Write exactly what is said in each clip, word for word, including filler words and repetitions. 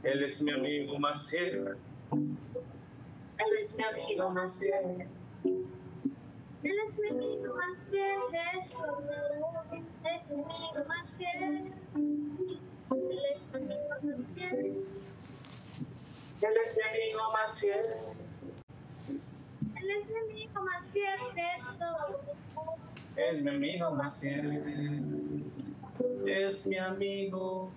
Él es mi amigo más fiel. Él es mi amigo más fiel. Él es mi amigo más fiel, Jesús. Es mi amigo más fiel. Él es mi amigo más fiel. Él es mi amigo más fiel. Él es mi amigo más fiel, Jesús. Es mi amigo más fiel. Es mi amigo.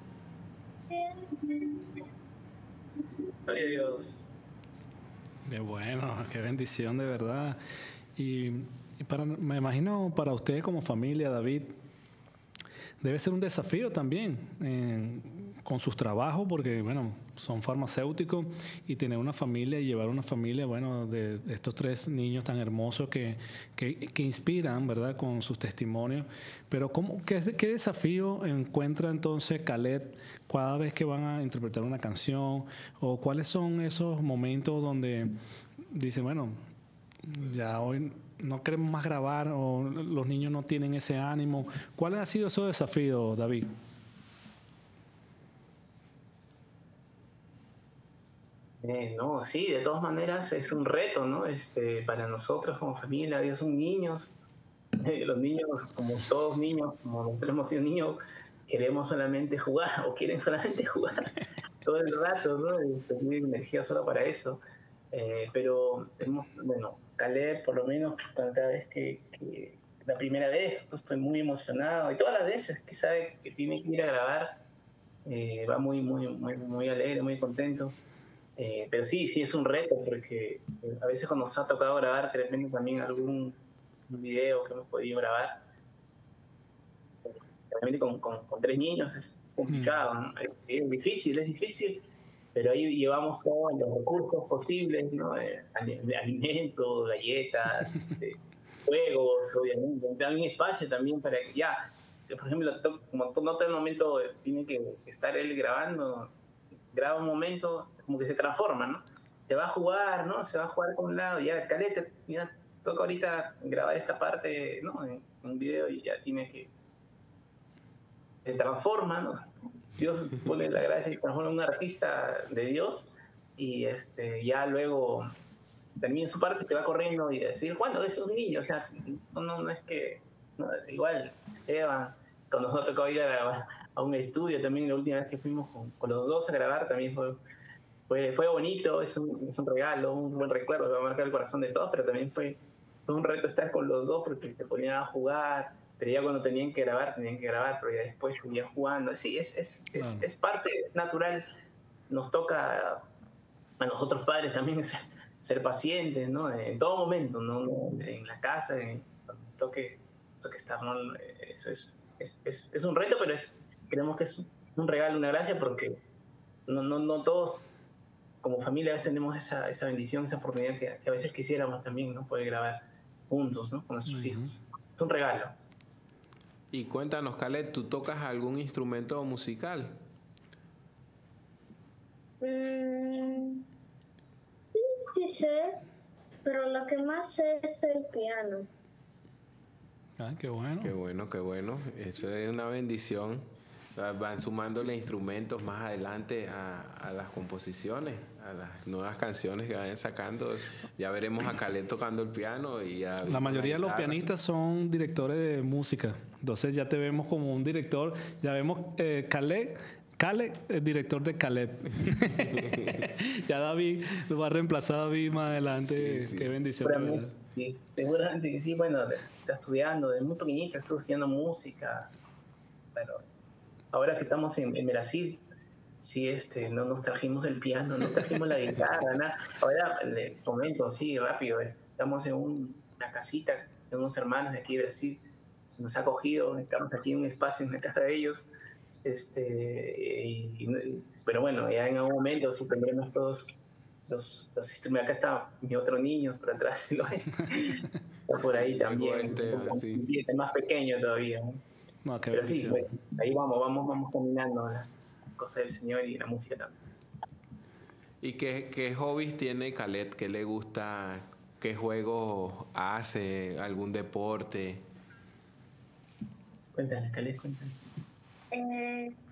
Gloria a Dios. Qué bueno, qué bendición de verdad. Y, y para, me imagino para ustedes como familia, David, debe ser un desafío también eh, con sus trabajos, porque bueno, son farmacéuticos y tener una familia y llevar una familia, bueno, de, de estos tres niños tan hermosos que, que, que inspiran, ¿verdad?, con sus testimonios. Pero ¿cómo, qué, qué desafío encuentra entonces Caleb cada vez que van a interpretar una canción? ¿O cuáles son esos momentos donde dice, bueno, ya hoy no queremos más grabar o los niños no tienen ese ánimo? ¿Cuál ha sido ese desafío, David? Eh, no, sí, de todas maneras es un reto, ¿no? Este, para nosotros como familia, ellos son niños. Eh, los niños, como todos niños, como nosotros hemos sido niños, queremos solamente jugar o quieren solamente jugar todo el rato, ¿no? Y tener energía solo para eso. Eh, pero hemos, bueno, Caleb, por lo menos, cada vez que, que la primera vez, pues, estoy muy emocionado y todas las veces que sabe que tiene que ir a grabar, eh, va muy, muy, muy, muy alegre, muy contento. Eh, pero sí, sí es un reto porque eh, a veces cuando nos ha tocado grabar, de repente también algún video que hemos podido grabar, realmente con, con, con tres niños es complicado, ¿no? es, es difícil, es difícil, pero ahí llevamos todos los recursos posibles, ¿no? Eh, de alimentos, galletas, este, juegos, obviamente, también espacio también para que ya, por ejemplo, como no todo el momento tiene que estar él grabando, graba un momento, como que se transforma, ¿no? Se va a jugar, ¿no? Se va a jugar con un lado, ya, caleta, ya toca ahorita grabar esta parte, ¿no? En un video y ya tiene que, se transforma, ¿no? Dios pone la gracia y transforma en un artista de Dios y este, ya luego termina su parte, se va corriendo y decir, bueno, es un niño, o sea, no, no, no es que, no, igual, Esteban, cuando nos tocó ir a, a un estudio también, la última vez que fuimos con, con los dos a grabar, también fue, fue, fue bonito, es un, es un regalo, un buen recuerdo que va a marcar el corazón de todos, pero también fue, fue un reto estar con los dos porque te ponían a jugar, pero ya cuando tenían que grabar, tenían que grabar, pero ya después seguían jugando. Sí, es, es, es, Claro. es parte natural, nos toca a nosotros padres también ser, ser pacientes, ¿no? En todo momento, ¿no? En la casa, en, cuando nos toque, toque estar, ¿no? Eso es, es, es, es un reto, pero es, creemos que es un regalo, una gracia, porque no, no, no todos como familia a veces tenemos esa, esa bendición, esa oportunidad que, que a veces quisiéramos también, ¿no? Poder grabar juntos, ¿no? Con nuestros uh-huh. hijos. Es un regalo. Y cuéntanos, Caleb, ¿tú tocas algún instrumento musical? Mm, sí, sí sé, pero lo que más sé es el piano. Ah, qué bueno. Qué bueno, qué bueno. Eso es una bendición. Van sumándole instrumentos más adelante a, a las composiciones, a las nuevas canciones que vayan sacando. Ya veremos a Caleb tocando el piano y a la mayoría de los pianistas son directores de música. Entonces ya te vemos como un director. Ya vemos eh, Caleb, Caleb, el director de Caleb. Ya David lo va a reemplazar a David más adelante. Sí, sí. Qué bendición. Seguramente, sí, seguramente que sí. Bueno, está estudiando, desde muy pequeñita estuvo estudiando música. Bueno, ahora que estamos en, en Brasil, sí, este, no nos trajimos el piano, nos trajimos la guitarra, nada. Ahora, le comento, sí, rápido, estamos en un, una casita de unos hermanos de aquí de Brasil, nos ha acogido, estamos aquí en un espacio en la casa de ellos, este, y, y, pero bueno, ya en algún momento sí tendremos todos los, los instrumentos. Acá está mi otro niño por atrás, ¿no? Está por ahí también, Esteban, sí. Es más pequeño todavía, ¿no? No, qué pero bendición. sí, bueno, ahí vamos, vamos, vamos combinando las cosas del Señor y la música también. ¿Y qué, qué hobbies tiene Caleb? ¿Qué le gusta? ¿Qué juegos hace? ¿Algún deporte? Cuéntale, Caleb, cuéntale. Eh,